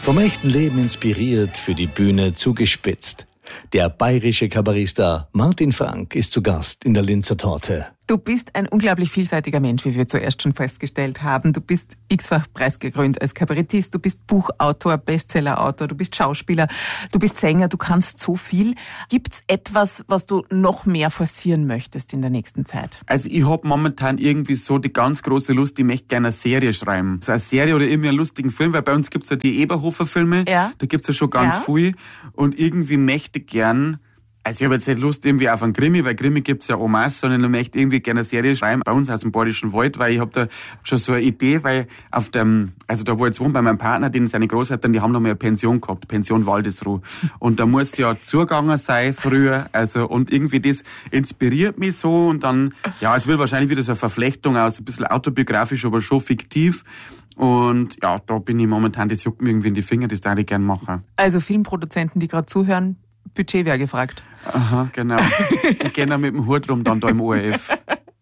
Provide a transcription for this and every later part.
Vom echten Leben inspiriert, für die Bühne zugespitzt. Der bayerische Kabarettstar Martin Frank ist zu Gast in der Linzer Torte. Du bist ein unglaublich vielseitiger Mensch, wie wir zuerst schon festgestellt haben. Du bist x-fach preisgekrönt als Kabarettist, du bist Buchautor, Bestsellerautor, du bist Schauspieler, du bist Sänger, du kannst so viel. Gibt's etwas, was du noch mehr forcieren möchtest in der nächsten Zeit? Also ich hab momentan irgendwie so die ganz große Lust, ich möchte gerne eine Serie schreiben. So eine Serie oder irgendwie einen lustigen Film, weil bei uns gibt's ja die Eberhofer-Filme, ja. Da gibt's ja schon ganz viel. Und irgendwie möchte ich gern, also ich habe jetzt nicht Lust irgendwie auf einen Krimi, weil Krimi gibt's ja en masse, sondern ich möchte irgendwie gerne eine Serie schreiben bei uns aus dem Badischen Wald, weil ich habe da schon so eine Idee, weil auf dem, also da wo ich jetzt wohne, bei meinem Partner, den seine Großeltern, die haben noch mal eine Pension gehabt, Pension Waldesruh. Und da muss ja zugegangen sein früher, also und irgendwie das inspiriert mich so und dann, ja, es wird wahrscheinlich wieder so eine Verflechtung aus, ein bisschen autobiografisch, aber schon fiktiv. Und ja, da bin ich momentan, das juckt mir irgendwie in die Finger, das darf ich gerne machen. Also Filmproduzenten, die gerade zuhören, Budget wäre gefragt. Aha, genau. Ich gehe dann mit dem Hut rum, dann da im ORF.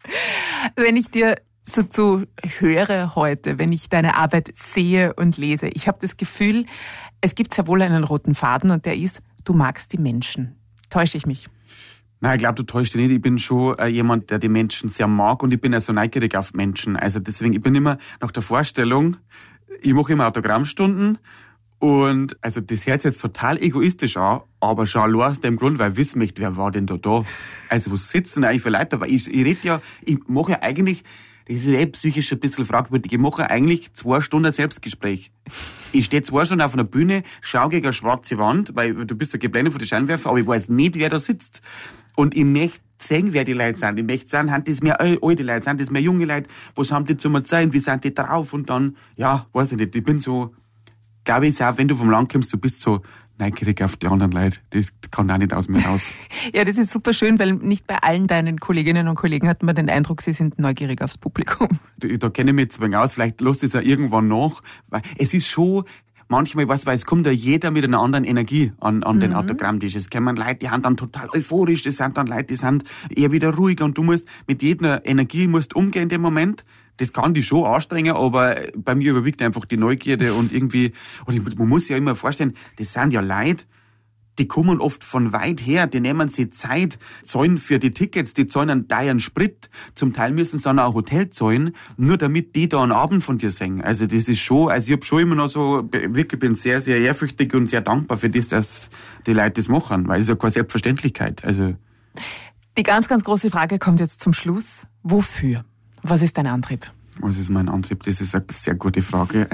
Wenn ich dir so höre heute, wenn ich deine Arbeit sehe und lese, ich habe das Gefühl, es gibt sehr wohl einen roten Faden und der ist, du magst die Menschen. Täusche ich mich? Nein, ich glaube, du täuschst dich nicht. Ich bin schon jemand, der die Menschen sehr mag und ich bin ja so neugierig auf Menschen. Also deswegen, ich bin immer nach der Vorstellung, ich mache immer Autogrammstunden. Und also das hört sich jetzt total egoistisch an, aber schon allein aus dem Grund, weil ich wissen möchte, wer war denn da? Also wo sitzen eigentlich für Leute? Weil ich rede ja, ich mache ja eigentlich, das ist ja psychisch ein bisschen fragwürdig, ich mache ja eigentlich 2 Stunden Selbstgespräch. Ich stehe 2 Stunden auf einer Bühne, schaue gegen eine schwarze Wand, weil du bist ja geblendet von den Scheinwerfern, aber ich weiß nicht, wer da sitzt. Und ich möchte sehen, wer die Leute sind. Ich möchte sehen, sind das mehr alte Leute, sind das mehr junge Leute, was haben die zu mir zeigen, wie sind die drauf? Und dann, ja, weiß ich nicht, ich bin so, glaube ich, auch wenn du vom Land kommst, du bist so neugierig auf die anderen Leute. Das kann auch nicht aus mir raus. Ja, das ist super schön, weil nicht bei allen deinen Kolleginnen und Kollegen hat man den Eindruck, sie sind neugierig aufs Publikum. Da kenne ich mich jetzt ein wenig aus, vielleicht lässt es ja irgendwann nach. Weil es ist schon, manchmal, weißt du, weil es kommt ja jeder mit einer anderen Energie an den Autogrammtisch. Es kommen Leute, die sind dann total euphorisch, das sind dann Leute, die sind eher wieder ruhiger und du musst mit jeder Energie umgehen in dem Moment. Das kann die schon anstrengen, aber bei mir überwiegt einfach die Neugierde und irgendwie, und man muss sich ja immer vorstellen, das sind ja Leute, die kommen oft von weit her, die nehmen sich Zeit, zahlen für die Tickets, die zahlen einen teuren Sprit, zum Teil müssen sie dann auch ein Hotel zahlen, nur damit die da einen Abend von dir singen. Also das ist schon, also ich habe schon immer noch so, wirklich bin sehr, sehr ehrfürchtig und sehr dankbar für das, dass die Leute das machen, weil es ist ja keine Selbstverständlichkeit. Also die ganz, ganz große Frage kommt jetzt zum Schluss. Wofür? Was ist dein Antrieb? Was ist mein Antrieb? Das ist eine sehr gute Frage.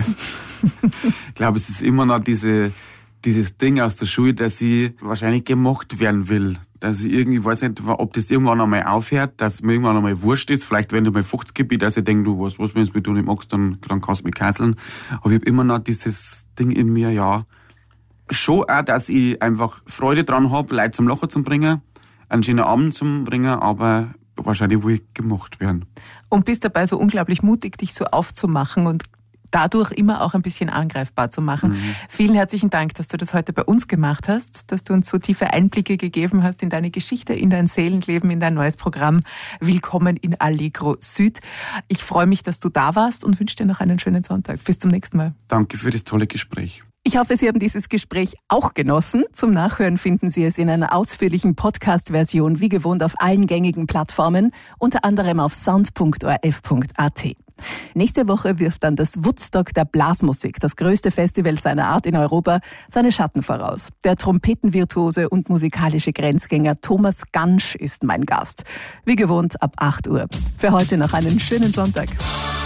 Ich glaube, es ist immer noch dieses Ding aus der Schule, dass ich wahrscheinlich gemocht werden will. Dass ich irgendwie, weiß nicht, ob das irgendwann einmal aufhört, dass mir irgendwann einmal wurscht ist. Vielleicht, wenn du mal 50 bist, dass ich denke, du, was wenn du nicht magst, dann kannst du mich kaiseln. Aber ich habe immer noch dieses Ding in mir, ja. Schon auch, dass ich einfach Freude dran habe, Leute zum Lachen zu bringen, einen schönen Abend zu bringen, aber wahrscheinlich will ich gemocht werden. Und bist dabei so unglaublich mutig, dich so aufzumachen und dadurch immer auch ein bisschen angreifbar zu machen. Vielen herzlichen Dank, dass du das heute bei uns gemacht hast, dass du uns so tiefe Einblicke gegeben hast in deine Geschichte, in dein Seelenleben, in dein neues Programm Willkommen in Allegro Süd. Ich freue mich, dass du da warst und wünsche dir noch einen schönen Sonntag. Bis zum nächsten Mal. Danke für das tolle Gespräch. Ich hoffe, Sie haben dieses Gespräch auch genossen. Zum Nachhören finden Sie es in einer ausführlichen Podcast-Version, wie gewohnt auf allen gängigen Plattformen, unter anderem auf sound.orf.at. Nächste Woche wirft dann das Woodstock der Blasmusik, das größte Festival seiner Art in Europa, seine Schatten voraus. Der Trompetenvirtuose und musikalische Grenzgänger Thomas Gansch ist mein Gast. Wie gewohnt ab 8 Uhr. Für heute noch einen schönen Sonntag.